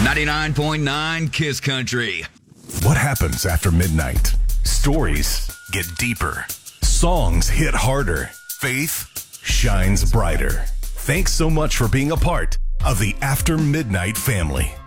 99.9 Kiss Country. What happens after midnight? Stories get deeper. Songs hit harder. Faith shines brighter. Thanks so much for being a part of the After Midnight family.